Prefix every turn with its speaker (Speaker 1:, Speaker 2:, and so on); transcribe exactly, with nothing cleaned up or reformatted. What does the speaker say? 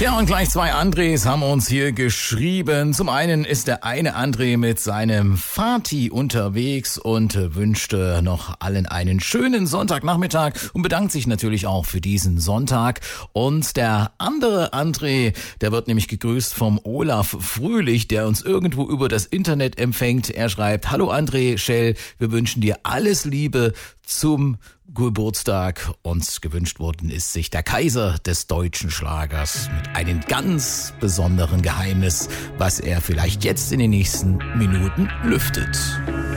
Speaker 1: Ja, und gleich zwei Andres haben uns hier geschrieben. Zum einen ist der eine André mit seinem Vati unterwegs und wünschte noch allen einen schönen Sonntagnachmittag und bedankt sich natürlich auch für diesen Sonntag. Und der andere André, der wird nämlich gegrüßt vom Olaf Fröhlich, der uns irgendwo über das Internet empfängt. Er schreibt: Hallo André, Schell, wir wünschen dir alles Liebe zum Geburtstag. Uns gewünscht worden ist sich der Kaiser des deutschen Schlagers mit einem ganz besonderen Geheimnis, was er vielleicht jetzt in den nächsten Minuten lüftet.